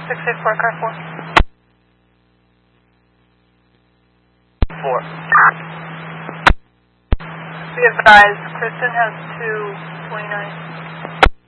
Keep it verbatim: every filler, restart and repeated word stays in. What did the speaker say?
six eight four, car four. Four. Be advised, Kristen has two twenty-nine.